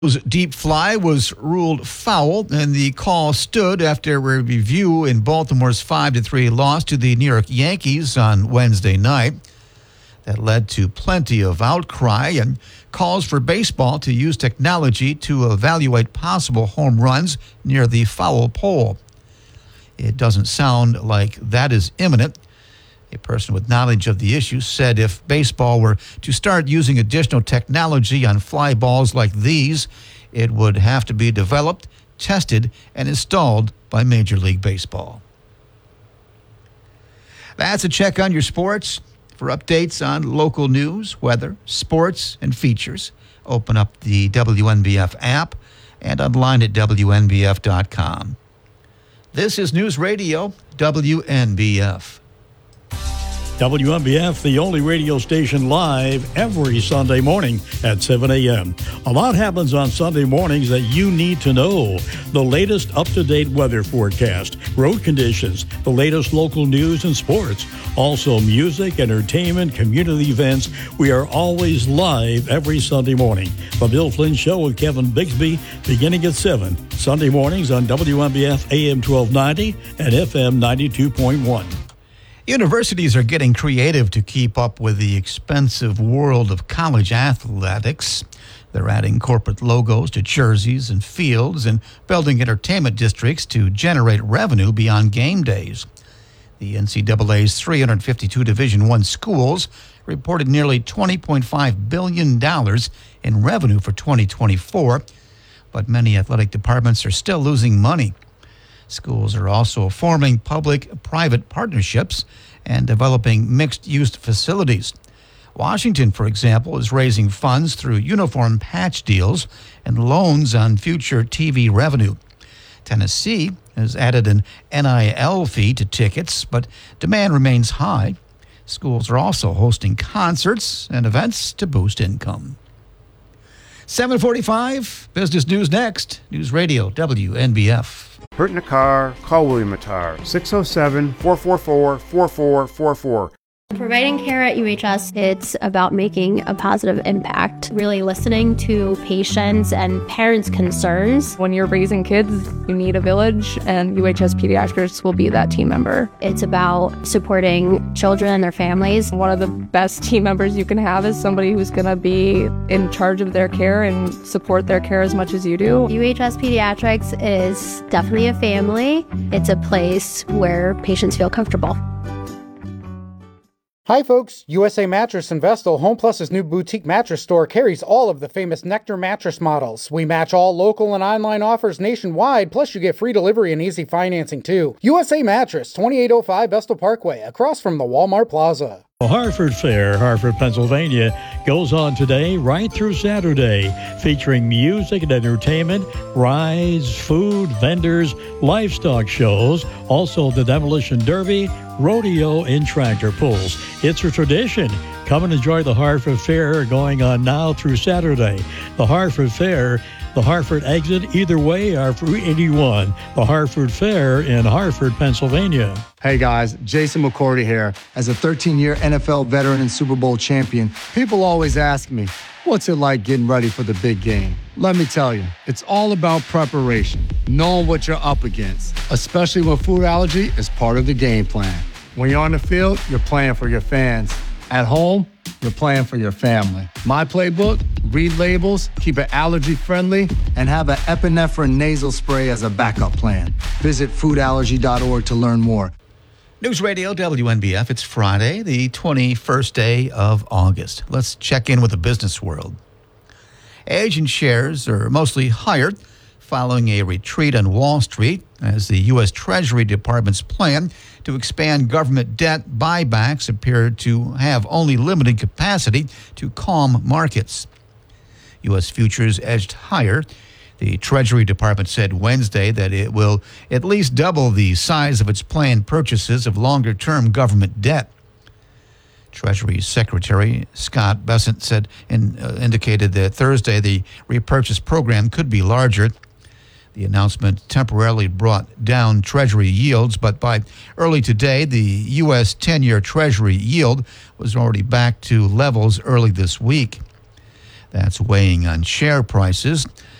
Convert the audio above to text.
Deep fly was ruled foul, and the call stood after a review in Baltimore's 5-3 loss to the New York Yankees on Wednesday night. That led to plenty of outcry and calls for baseball to use technology to evaluate possible home runs near the foul pole. It doesn't sound like that is imminent. A person with knowledge of the issue said if baseball were to start using additional technology on fly balls like these, it would have to be developed, tested, and installed by Major League Baseball. That's a check on your sports. For updates on local news, weather, sports, and features, open up the WNBF app and online at WNBF.com. This is News Radio WNBF. WNBF, the only radio station live every Sunday morning at 7 a.m. A lot happens on Sunday mornings that you need to know. The latest up-to-date weather forecast, road conditions, the latest local news and sports. Also music, entertainment, community events. We are always live every Sunday morning. The Bill Flynn Show with Kevin Bigsby beginning at 7. Sunday mornings on WNBF AM 1290 and FM 92.1. Universities are getting creative to keep up with the expensive world of college athletics. They're adding corporate logos to jerseys and fields and building entertainment districts to generate revenue beyond game days. The NCAA's 352 Division I schools reported nearly $20.5 billion in revenue for 2024, but many athletic departments are still losing money. Schools are also forming public-private partnerships and developing mixed-use facilities. Washington, for example, is raising funds through uniform patch deals and loans on future TV revenue. Tennessee has added an NIL fee to tickets, but demand remains high. Schools are also hosting concerts and events to boost income. 7:45, business news next. News Radio WNBF. Hurt in a car, call William Attar, 607-444-4444. Providing care at UHS, it's about making a positive impact, really listening to patients and parents' concerns. When you're raising kids, you need a village, and UHS Pediatrics will be that team member. It's about supporting children and their families. One of the best team members you can have is somebody who's going to be in charge of their care and support their care as much as you do. UHS Pediatrics is definitely a family. It's a place where patients feel comfortable. Hi folks, USA Mattress and Vestal, Home Plus's new boutique mattress store, carries all of the famous Nectar mattress models. We match all local and online offers nationwide, plus you get free delivery and easy financing too. USA Mattress, 2805 Vestal Parkway, across from the Walmart Plaza. The Harford Fair, Harford, Pennsylvania, goes on today right through Saturday, featuring music and entertainment, rides, food, vendors, livestock shows, also the Demolition Derby, rodeo, and tractor pulls. It's a tradition. Come and enjoy the Harford Fair going on now through Saturday. The Harford Fair, the Harford exit either way are Route 81. The Harford Fair in Harford, Pennsylvania. Hey guys, Jason McCourty here. As a 13-year NFL veteran and Super Bowl champion, people always ask me, what's it like getting ready for the big game? Let me tell you, it's all about preparation, knowing what you're up against, especially when food allergy is part of the game plan. When you're on the field, you're playing for your fans. At home, you're playing for your family. My playbook, read labels, keep it allergy-friendly, and have an epinephrine nasal spray as a backup plan. Visit foodallergy.org to learn more. News Radio WNBF, it's Friday, the 21st day of August. Let's check in with the business world. Asian shares are mostly higher following a retreat on Wall Street as the U.S. Treasury Department's plan to expand government debt buybacks appeared to have only limited capacity to calm markets. U.S. futures edged higher. The Treasury Department said Wednesday that it will at least double the size of its planned purchases of longer-term government debt. Treasury Secretary Scott Bessent said indicated that Thursday the repurchase program could be larger. The announcement temporarily brought down Treasury yields, but by early today, the U.S. 10-year Treasury yield was already back to levels early this week. That's weighing on share prices.